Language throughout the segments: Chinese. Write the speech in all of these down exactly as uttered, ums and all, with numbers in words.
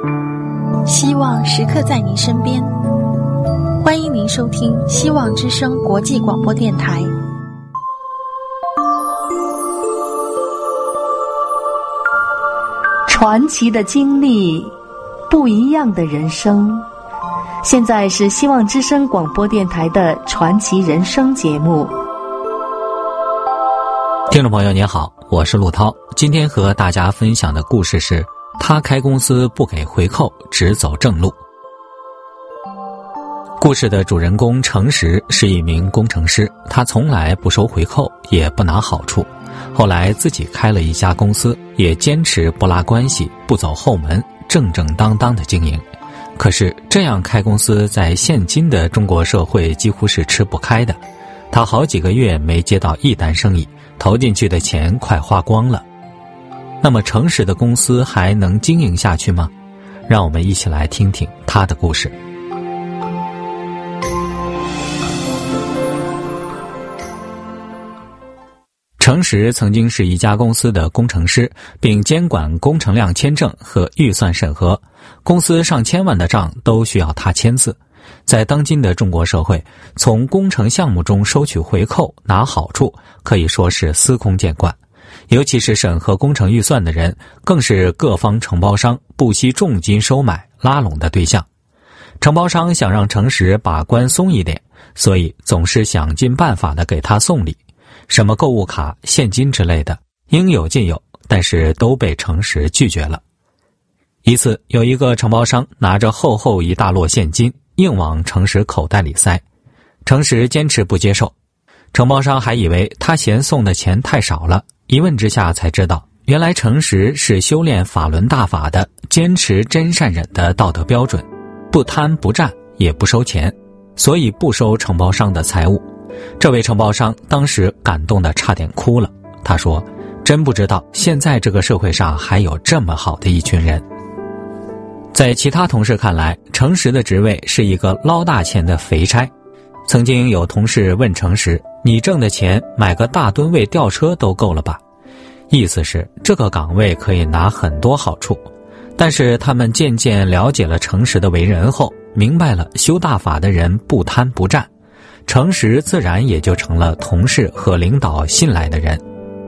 希望时刻在您身边，欢迎您收听希望之声国际广播电台。 传奇的经历，不一样的人生。现在是希望之声广播电台的传奇人生节目。 听众朋友您好，我是陆涛，今天和大家分享的故事是他开公司不给回扣，只走正路。故事的主人公程实是一名工程师，他从来不收回扣，也不拿好处。后来自己开了一家公司，也坚持不拉关系，不走后门，正正当当的经营。可是这样开公司在现今的中国社会几乎是吃不开的，他好几个月没接到一单生意，投进去的钱快花光了。那么程实的公司还能经营下去吗？让我们一起来听听他的故事。程实曾经是一家公司的工程师，并监管工程量签证和预算审核，公司上千万的账都需要他签字。在当今的中国社会，从工程项目中收取回扣拿好处可以说是司空见惯，尤其是审核工程预算的人，更是各方承包商不惜重金收买拉拢的对象。承包商想让程实把关松一点，所以总是想尽办法的给他送礼，什么购物卡、现金之类的应有尽有，但是都被程实拒绝了。一次，有一个承包商拿着厚厚一大摞现金硬往程实口袋里塞，程实坚持不接受。承包商还以为他嫌送的钱太少了，一问之下才知道，原来程实是修炼法轮大法的，坚持真善忍的道德标准，不贪不占也不收钱，所以不收承包商的财物。这位承包商当时感动得差点哭了，他说，真不知道现在这个社会上还有这么好的一群人。在其他同事看来，程实的职位是一个捞大钱的肥差。曾经有同事问程实，你挣的钱买个大吨位吊车都够了吧？意思是这个岗位可以拿很多好处。但是他们渐渐了解了程实的为人后，明白了修大法的人不贪不占，程实自然也就成了同事和领导信赖的人。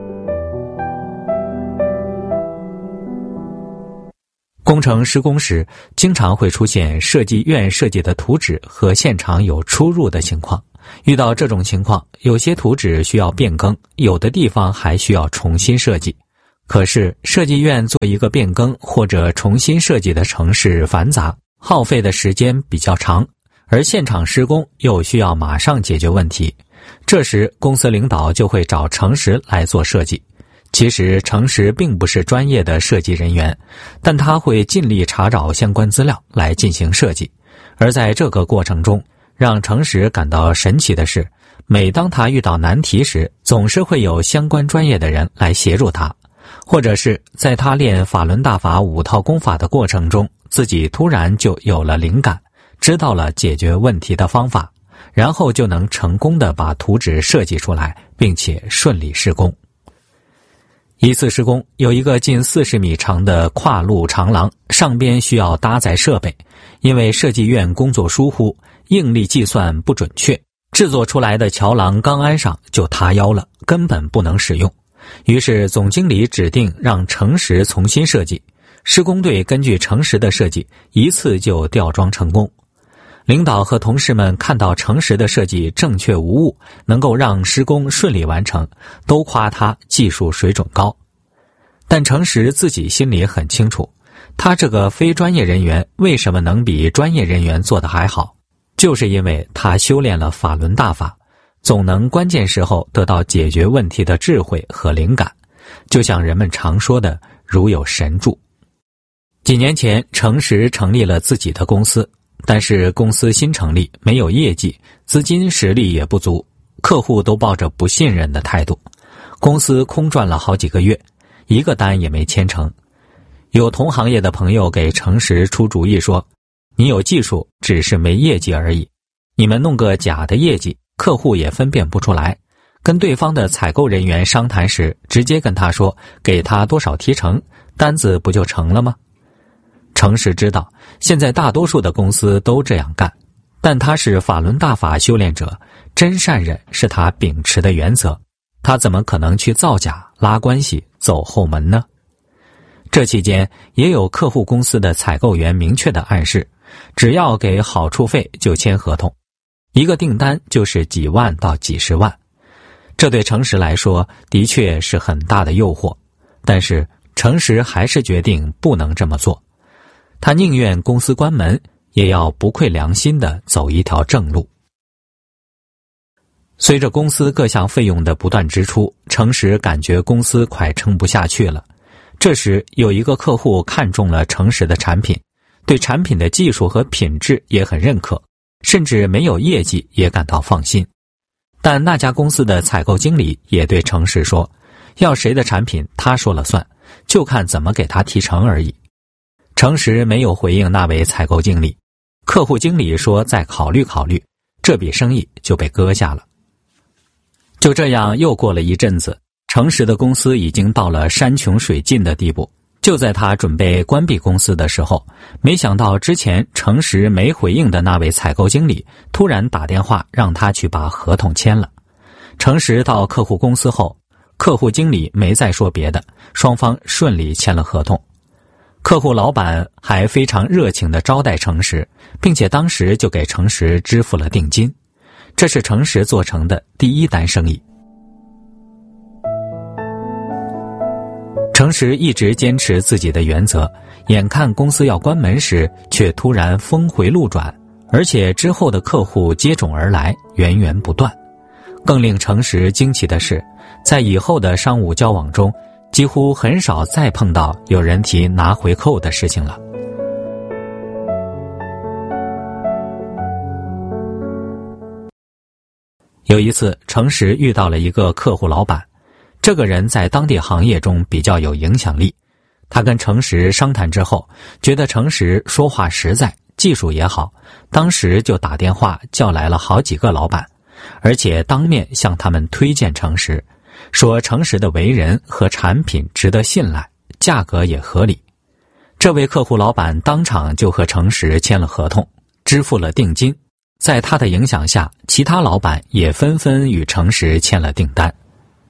工程施工时，经常会出现设计院设计的图纸和现场有出入的情况。遇到这种情况，有些图纸需要变更，有的地方还需要重新设计。可是设计院做一个变更或者重新设计的程式繁杂，耗费的时间比较长，而现场施工又需要马上解决问题。这时公司领导就会找程实来做设计。其实程实并不是专业的设计人员，但他会尽力查找相关资料来进行设计。而在这个过程中，让程实感到神奇的是，每当他遇到难题时，总是会有相关专业的人来协助他，或者是在他练法轮大法五套功法的过程中，自己突然就有了灵感，知道了解决问题的方法，然后就能成功地把图纸设计出来，并且顺利施工。一次施工，有一个近四十米长的跨路长廊，上边需要搭载设备，因为设计院工作疏忽，应力计算不准确，制作出来的桥廊刚安上就塌腰了，根本不能使用。于是总经理指定让程实重新设计，施工队根据程实的设计，一次就吊装成功。领导和同事们看到程实的设计正确无误，能够让施工顺利完成，都夸他技术水准高。但程实自己心里很清楚，他这个非专业人员为什么能比专业人员做得还好，就是因为他修炼了法轮大法，总能关键时候得到解决问题的智慧和灵感，就像人们常说的如有神助。几年前，程实成立了自己的公司，但是公司新成立，没有业绩，资金实力也不足，客户都抱着不信任的态度，公司空转了好几个月，一个单也没签成。有同行业的朋友给程实出主意说，你有技术，只是没业绩而已，你们弄个假的业绩，客户也分辨不出来。跟对方的采购人员商谈时，直接跟他说给他多少提成，单子不就成了吗？ 诚实知道，现在大多数的公司都这样干，但他是法轮大法修炼者，真善忍是他秉持的原则，他怎么可能去造假、拉关系、走后门呢？这期间也有客户公司的采购员明确的暗示，只要给好处费就签合同，一个订单就是几万到几十万。这对诚实来说的确是很大的诱惑，但是诚实还是决定不能这么做，他宁愿公司关门，也要不愧良心地走一条正路。随着公司各项费用的不断支出，诚实感觉公司快撑不下去了。这时有一个客户看中了诚实的产品，对产品的技术和品质也很认可，甚至没有业绩也感到放心。但那家公司的采购经理也对诚实说，要谁的产品他说了算，就看怎么给他提成而已。诚实没有回应那位采购经理，客户经理说再考虑考虑，这笔生意就被搁下了。就这样又过了一阵子，诚实的公司已经到了山穷水尽的地步。就在他准备关闭公司的时候，没想到之前诚实没回应的那位采购经理突然打电话让他去把合同签了。诚实到客户公司后，客户经理没再说别的，双方顺利签了合同。客户老板还非常热情地招待诚实，并且当时就给诚实支付了定金。这是诚实做成的第一单生意。诚实一直坚持自己的原则，眼看公司要关门时，却突然峰回路转，而且之后的客户接踵而来，源源不断。更令诚实惊奇的是，在以后的商务交往中，几乎很少再碰到有人提拿回扣的事情了。有一次，诚实遇到了一个客户老板，这个人在当地行业中比较有影响力。他跟诚实商谈之后，觉得诚实说话实在，技术也好，当时就打电话叫来了好几个老板，而且当面向他们推荐诚实，说诚实的为人和产品值得信赖，价格也合理。这位客户老板当场就和诚实签了合同，支付了定金。在他的影响下，其他老板也纷纷与诚实签了订单。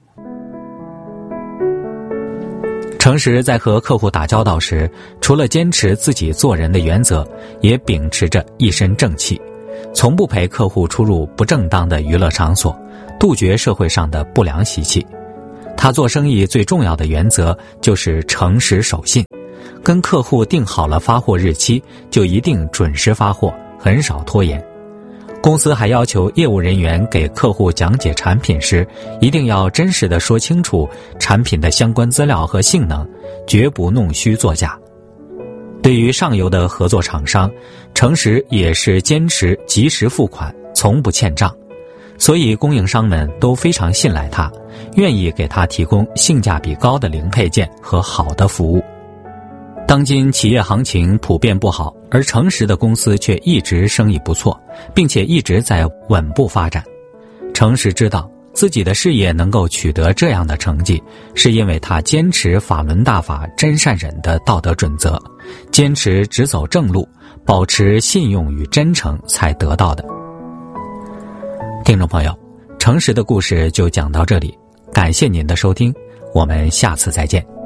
诚实在和客户打交道时，除了坚持自己做人的原则，也秉持着一身正气，从不陪客户出入不正当的娱乐场所，杜绝社会上的不良习气。他做生意最重要的原则就是诚实守信，跟客户定好了发货日期，就一定准时发货，很少拖延。公司还要求业务人员给客户讲解产品时，一定要真实地说清楚产品的相关资料和性能，绝不弄虚作假。对于上游的合作厂商，诚实也是坚持及时付款，从不欠账，所以供应商们都非常信赖他，愿意给他提供性价比高的零配件和好的服务。当今企业行情普遍不好，而诚实的公司却一直生意不错，并且一直在稳步发展。诚实知道自己的事业能够取得这样的成绩，是因为他坚持法轮大法真善忍的道德准则，坚持只走正路，保持信用与真诚才得到的。听众朋友，诚实的故事就讲到这里，感谢您的收听，我们下次再见。